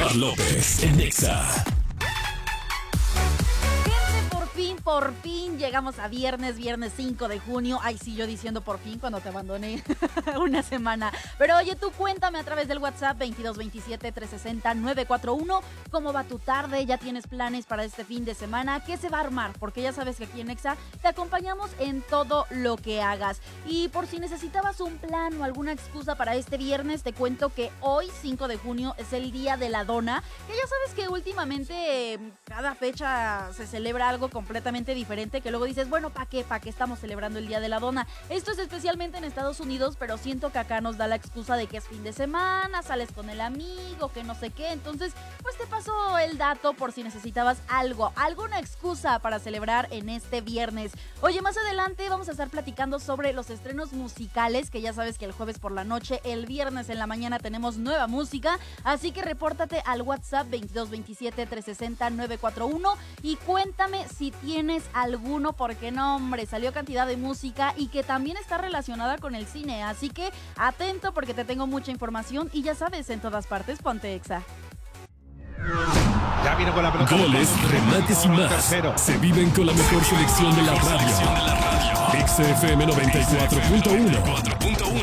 Omar López en Exa. Por fin llegamos a viernes 5 de junio. Ay, sí, yo diciendo por fin cuando te abandoné una semana. Pero oye, tú cuéntame a través del WhatsApp 2227-360-941 cómo va tu tarde, ya tienes planes para este fin de semana, qué se va a armar, porque ya sabes que aquí en Exa te acompañamos en todo lo que hagas. Y por si necesitabas un plan o alguna excusa para este viernes, te cuento que hoy, 5 de junio, es el Día de la Dona, que ya sabes que últimamente cada fecha se celebra algo completamente diferente, que luego dices, bueno, ¿para qué estamos celebrando el Día de la Dona? Esto es especialmente en Estados Unidos, pero siento que acá nos da la excusa de que es fin de semana, sales con el amigo, que no sé qué, entonces pues te paso el dato por si necesitabas alguna excusa para celebrar en este viernes. Oye, más adelante vamos a estar platicando sobre los estrenos musicales, que ya sabes que el jueves por la noche, el viernes en la mañana tenemos nueva música, así que repórtate al WhatsApp 2227-360-941 y cuéntame si tienes alguno, porque no, hombre, salió cantidad de música y que también está relacionada con el cine, así que atento porque te tengo mucha información y ya sabes, en todas partes, ponte Exa. Ya viene con la pelota. Goles, remates y más se viven con la mejor selección de la radio. Exa FM 94.1.